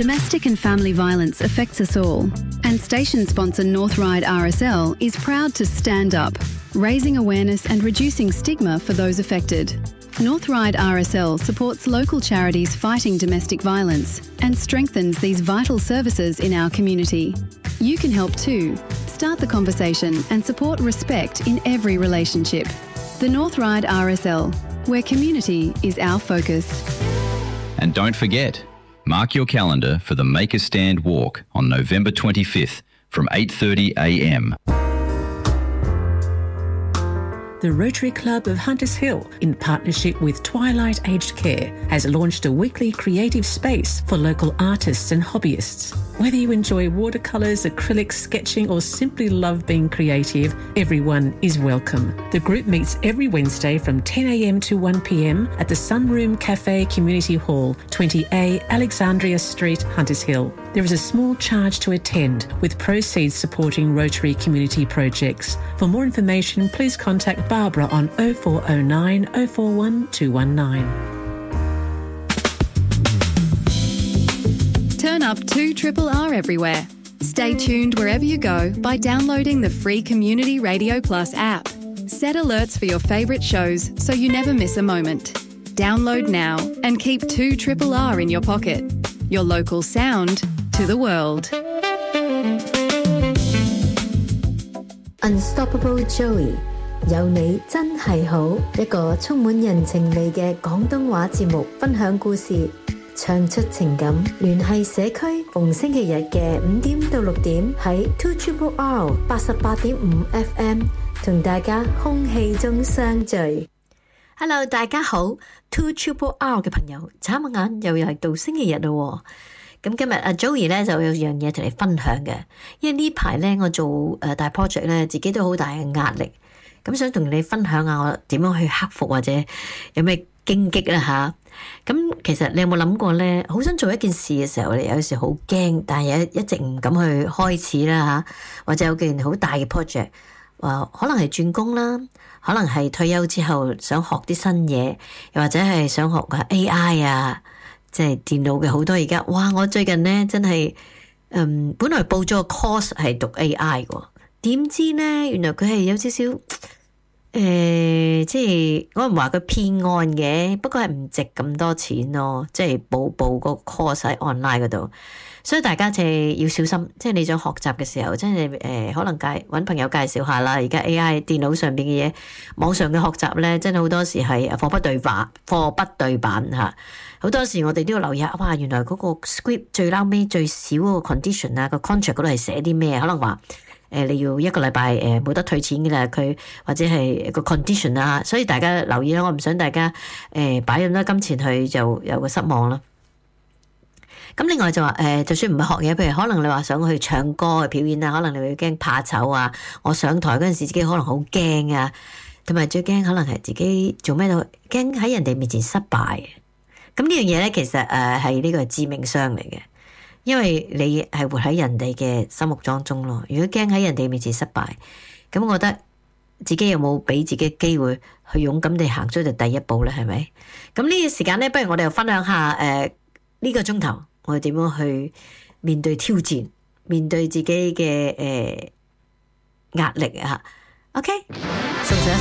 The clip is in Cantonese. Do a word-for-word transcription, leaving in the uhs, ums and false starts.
Domestic and family violence affects us all, and station sponsor North Ryde R S L is proud to stand up, raising awareness and reducing stigma for those affected. North Ryde R S L supports local charities fighting domestic violence and strengthens these vital services in our community. You can help too. Start the conversation and support respect in every relationship. The North Ryde R S L, where community is our focus. And don't forget, mark your calendar for the Make a Stand walk on November twenty-fifth from eight thirty a m. The Rotary Club of Hunters Hill, in partnership with Twilight Aged Care, has launched a weekly creative space for local artists and hobbyists. Whether you enjoy watercolours, acrylics, sketching, or simply love being creative, everyone is welcome. The group meets every Wednesday from ten a m to one p m at the Sunroom Cafe Community Hall, twenty A Alexandria Street, Hunters Hill. There is a small charge to attend, with proceeds supporting Rotary community projects. For more information, please contact Barbara on oh four oh nine, oh four one, two one nine. Turn up two Triple R everywhere. Stay tuned wherever you go by downloading the free Community Radio Plus app. Set alerts for your favourite shows so you never miss a moment. Download now and keep two Triple R in your pocket. Your local sound to the world. Unstoppable Joey， 有你真係好，一個充滿人情味嘅廣東話節目，分享故事，唱出情感，聯繫社區。逢星期日嘅五點到六點喺 two Triple R 八十八點五 F M 同大家空氣中相聚。Hello， 大家好 ，two Triple R 嘅朋友，眨下眼又係到星期日咯。咁今日阿 Joey 咧就有樣嘢同你分享嘅，因為呢排咧我做誒大 project 咧，自己都好大嘅壓力，咁想同你分享下我點樣去克服或者有咩荊棘啦吓。咁其實你有冇諗過咧？好想做一件事嘅時候，你有時好驚，但係一直唔敢去開始啦吓，或者有件好大嘅 project， 話可能係轉工啦，可能係退休之後想學啲新嘢，又或者係想學下 A I 啊。即係電腦嘅好多而家，哇！我最近咧真係，嗯，本來報咗個 course 係讀 A I 嘅，點知咧原來佢係有少少，誒、呃，即係我唔話佢騙案嘅，不過係唔值咁多錢咯，即係報報個 course 喺 online 嗰度，所以大家就係要小心，即係你想學習嘅時候，真係誒、呃、可能介揾朋友介紹下啦。而家 A I 電腦上邊嘅嘢，網上嘅學習咧，真係好多時係貨不對版，貨不對版嚇。好多時我哋都要留意下，哇！原來嗰個 script 最撈尾最少嗰個 condition 啊，個 contract 嗰度係寫啲咩？可能話誒、呃、你要一個禮拜誒冇得退錢嘅啦，佢或者係個 condition 啊，所以大家留意啦。我唔想大家誒擺咁多金錢去就有個失望啦。咁另外就話誒、呃，就算唔係學嘢，譬如可能你話想去唱歌去表演啊，可能你會驚怕醜啊。我上台嗰陣時自己可能好驚啊，同埋最驚可能係自己做咩都驚喺人哋面前失敗。咁呢樣嘢咧，其實誒係呢個致命傷嚟嘅，因為你係活喺人哋嘅心目當中咯。如果驚喺人哋面前失敗，咁我覺得自己有冇俾自己機會去勇敢地行出就第一步咧？係咪？咁呢個時間咧，不如我哋又分享下誒呢、呃這個鐘頭我哋點樣去面對挑戰，面對自己嘅誒壓力啊。OK，送上一首